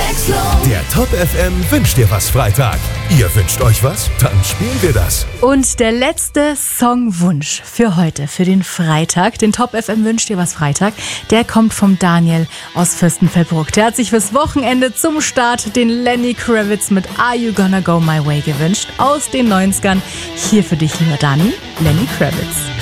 Der Top FM wünscht dir was Freitag. Ihr wünscht euch was? Dann spielen wir das. Und der letzte Songwunsch für heute, für den Freitag, den Top FM wünscht dir was Freitag, der kommt vom Daniel aus Fürstenfeldbruck. Der hat sich fürs Wochenende zum Start den Lenny Kravitz mit Are You Gonna Go My Way gewünscht aus den 90ern. Hier für dich, lieber Dani, Lenny Kravitz.